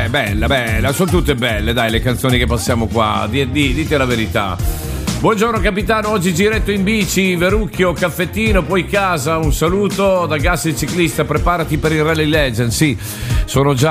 bella, sono tutte belle, dai, le canzoni che passiamo qua, dite la verità. Buongiorno capitano, oggi giretto in bici, Verucchio, caffettino, poi casa, un saluto da Gas il ciclista, preparati per il Rally Legend, sì, sono già